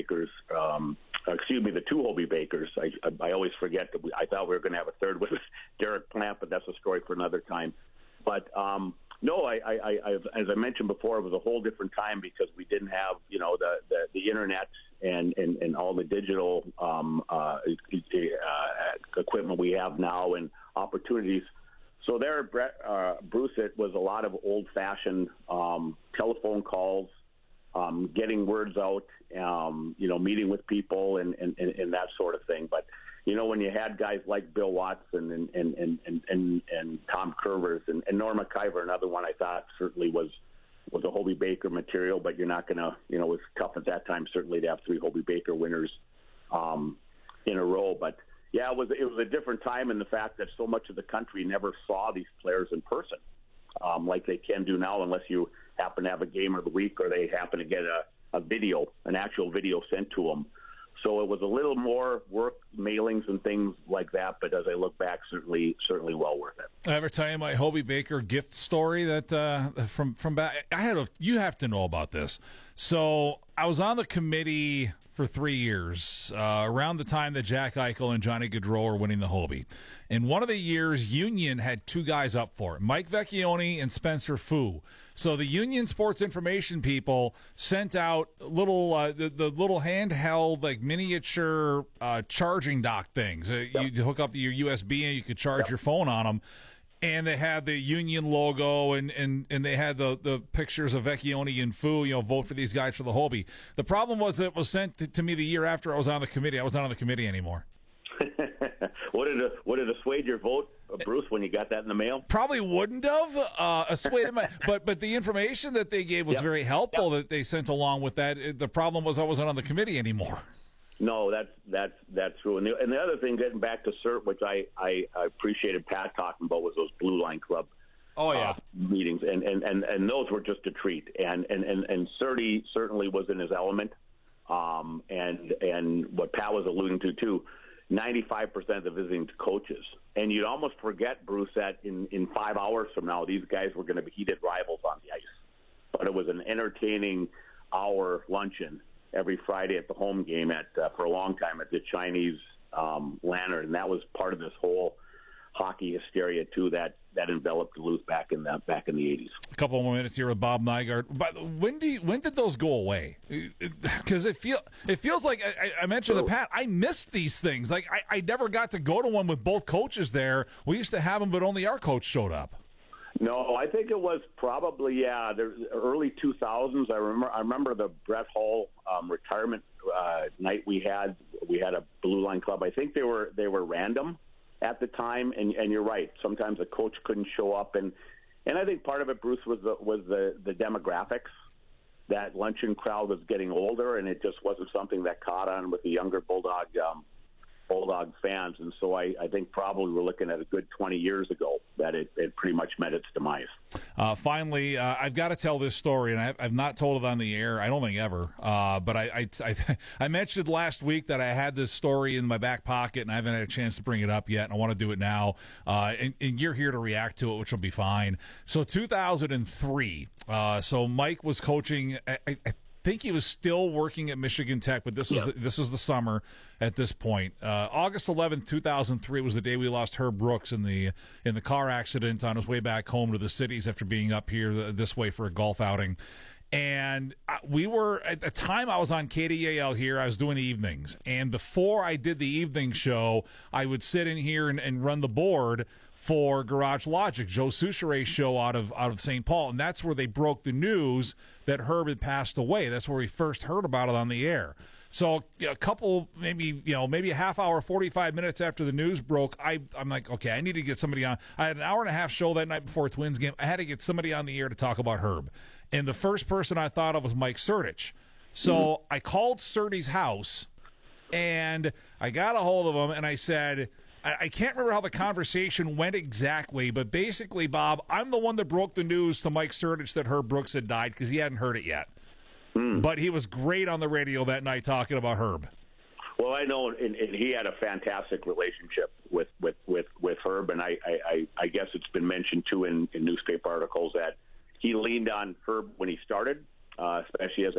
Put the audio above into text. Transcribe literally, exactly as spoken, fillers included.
Bakers. Um, excuse me, the two Hobie Bakers. I, I, I always forget that we, I thought we were going to have a third with Derek Plant, but that's a story for another time. But um, no, I, I, I, as I mentioned before, it was a whole different time because we didn't have, you know, the, the, the internet and, and, and all the digital um, uh, uh, equipment we have now and opportunities. So there, Brett, uh, Bruce, it was a lot of old-fashioned um, telephone calls, um, getting words out, um, you know, meeting with people and, and, and, and that sort of thing. But, you know, when you had guys like Bill Watson and and, and, and, and, and Tom Curvers and, and Norm McIver, another one I thought certainly was was a Hobie Baker material, but you're not going to, you know, it was tough at that time certainly to have three Hobie Baker winners um, in a row. But, yeah, it was it was a different time in the fact that so much of the country never saw these players in person um, like they can do now unless you happen to have a game of the week or they happen to get a, a video, an actual video sent to them. So it was a little more work, mailings and things like that, but as I look back, certainly certainly well worth it. I ever tell you my Hobie Baker gift story that uh, from from back? I had a, you have to know about this. So I was on the committee for three years, uh, around the time that Jack Eichel and Johnny Gaudreau were winning the Hobie. In one of the years, Union had two guys up for it, Mike Vecchione and Spencer Fu. So the Union Sports Information people sent out little, uh, the, the little handheld, like miniature uh, charging dock things. Uh, yep. You hook up to your U S B and you could charge yep. your phone on them. And they had the Union logo, and, and, and they had the, the pictures of Vecchione and Fu, you know, vote for these guys for the Hobie. The problem was it was sent to, to me the year after I was on the committee. I was not on the committee anymore. What did it, what did it assuage your vote, Bruce, when you got that in the mail? Probably wouldn't have uh, assuaded my, but but the information that they gave was yep. very helpful yep. that they sent along with that. The problem was I wasn't on the committee anymore. No, that's that's that's true. And the, and the other thing, getting back to CERT, which I, I, I appreciated Pat talking about, was those Blue Line Club oh yeah uh, meetings, and, and, and, and those were just a treat. And and and, and CERT certainly was in his element. Um, and and what Pat was alluding to too, ninety-five percent of the visiting coaches, and you'd almost forget, Bruce, that in, in five hours from now, these guys were going to be heated rivals on the ice. But it was an entertaining hour luncheon every Friday at the home game at uh, for a long time at the Chinese um, Lantern, and that was part of this whole hockey hysteria too that that enveloped Duluth back in the back in the eighties. A couple more minutes here with Bob Nygard. But when do you, when did those go away? Because it feel it feels like I, I mentioned to Pat, I missed these things. Like I, I never got to go to one with both coaches there. We used to have them, but only our coach showed up. No, I think it was probably yeah, the early two thousands. I remember I remember the Brett Hull um, retirement uh, night we had. We had a Blue Line Club. I think they were they were random at the time, and and you're right. Sometimes a coach couldn't show up, and and I think part of it, Bruce, was the was the the demographics. That luncheon crowd was getting older, and it just wasn't something that caught on with the younger Bulldog um, Bulldog fans, and so I, I think probably we're looking at a good twenty years ago that it, it pretty much met its demise. Uh, finally, uh, I've got to tell this story, and I've, I've not told it on the air, I don't think ever, uh, but I, I, I, I mentioned last week that I had this story in my back pocket, and I haven't had a chance to bring it up yet, and I want to do it now, uh, and, and you're here to react to it, which will be fine. So two thousand three, uh, so Mike was coaching, I, I I think he was still working at Michigan Tech, but this was yep. this was the summer at this point. Uh, August eleventh, two thousand three was the day we lost Herb Brooks in the in the car accident on his way back home to the cities after being up here this way for a golf outing. And we were, at the time I was on K D A L here, I was doing evenings. And before I did the evening show, I would sit in here and, and run the board for Garage Logic, Joe Souchere's show out of out of Saint Paul. And that's where they broke the news that Herb had passed away. That's where we first heard about it on the air. So a couple, maybe, you know, maybe a half hour, forty-five minutes after the news broke, I, I'm like, okay, I need to get somebody on. I had an hour and a half show that night before a Twins game. I had to get somebody on the air to talk about Herb. And the first person I thought of was Mike Sertich. So mm-hmm. I called Sertich's house, and I got a hold of him, and I said, I, I can't remember how the conversation went exactly, but basically, Bob, I'm the one that broke the news to Mike Sertich that Herb Brooks had died because he hadn't heard it yet. Mm. But he was great on the radio that night talking about Herb. Well, I know, and, and he had a fantastic relationship with, with, with, with Herb, and I, I, I guess it's been mentioned, too, in, in newspaper articles that he leaned on Herb when he started, uh, especially as